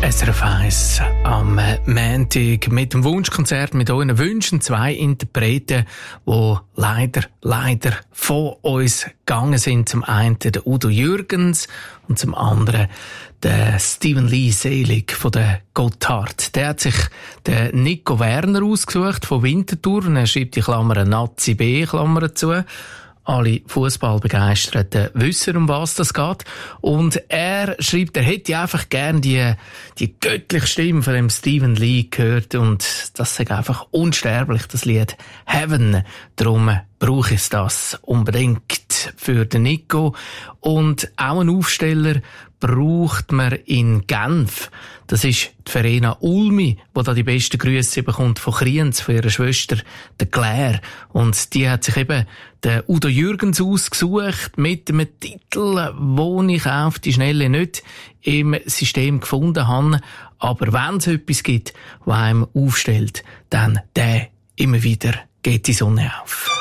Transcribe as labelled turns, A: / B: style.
A: SRF 1 am Montag mit dem Wunschkonzert mit euren Wünschen. 2 Interpreten, die leider von uns gegangen sind. Zum einen der Udo Jürgens und zum anderen der Stephen Lee Selig von der Gotthard. Der hat sich den Nico Werner ausgesucht von Winterthur und er schreibt die Klammer Nazi B Klammer zu. Alle Fußballbegeisterten wissen, um was das geht. Und er schreibt, er hätte einfach gern die göttliche Stimme von dem Stephen Lee gehört. Und das sei einfach unsterblich, das Lied Heaven. Darum brauche ich das unbedingt für den Nico. Und auch einen Aufsteller braucht man in Genf. Das ist die Verena Ulmi, die da die besten Grüße bekommt von Kriens, von ihrer Schwester, der Claire. Und die hat sich eben den Udo Jürgens ausgesucht mit einem Titel, den ich auf die Schnelle nicht im System gefunden habe. Aber wenn es etwas gibt, was einem aufstellt, dann der immer wieder geht die Sonne auf.